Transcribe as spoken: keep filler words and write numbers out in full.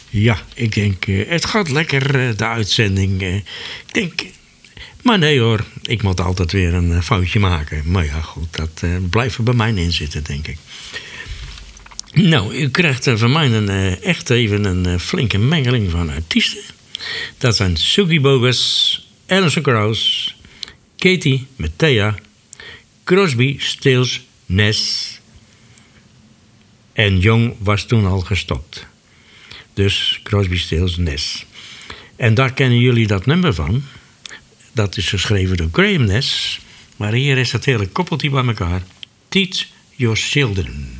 Ja, ik denk, uh, het gaat lekker, uh, de uitzending. Uh, ik denk, maar nee hoor, ik moet altijd weer een uh, foutje maken. Maar ja, goed, dat uh, blijft er bij mij in zitten, denk ik. Nou, u krijgt uh, van mij een, uh, echt even een uh, flinke mengeling van artiesten. Dat zijn Sugie Bogus, Alison Krauss, Katie met Thea, Crosby, Stills, Ness. En Jong was toen al gestopt. Dus Crosby, Stills, Ness. En daar kennen jullie dat nummer van. Dat is geschreven door Graham Ness. Maar hier is dat hele koppeltje bij elkaar. Teach Your Children.